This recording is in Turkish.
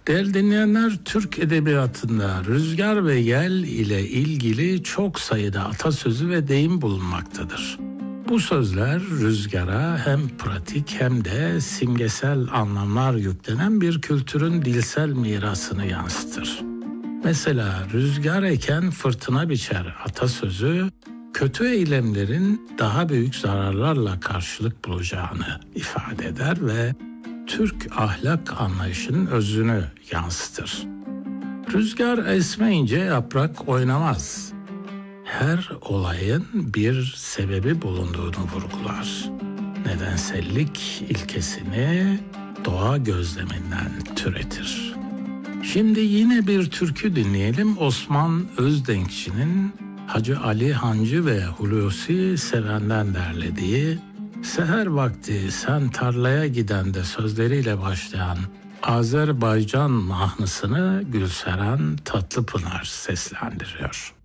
Değerli dinleyenler, Türk edebiyatında rüzgar ve yel ile ilgili çok sayıda atasözü ve deyim bulunmaktadır. Bu sözler rüzgara hem pratik hem de simgesel anlamlar yüklenen bir kültürün dilsel mirasını yansıtır. Mesela rüzgar eken fırtına biçer atasözü, kötü eylemlerin daha büyük zararlarla karşılık bulacağını ifade eder ve Türk ahlak anlayışının özünü yansıtır. Rüzgar esmeyince yaprak oynamaz. Her olayın bir sebebi bulunduğunu vurgular. Nedensellik ilkesini doğa gözleminden türetir. Şimdi yine bir türkü dinleyelim. Osman Özdenkçi'nin Hacı Ali Hancı ve Hulusi Seven'den derlediği "Seher vakti sen tarlaya giden" de sözleriyle başlayan Azerbaycan mahnısını Gülseren Tatlıpınar seslendiriyor.